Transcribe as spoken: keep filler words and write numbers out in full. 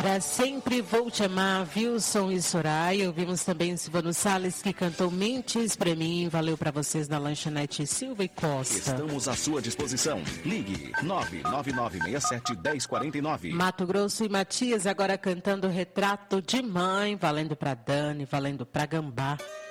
Pra sempre vou te amar, Wilson e Soraya. Ouvimos também Silvano Salles, que cantou Mentes pra mim. Valeu pra vocês na lanchonete Silva e Costa. Estamos à sua disposição. Ligue nove nove nove seis sete um zero quatro nove. Mato Grosso e Matias agora cantando Retrato de Mãe. Valendo pra Dani, valendo pra Gambá.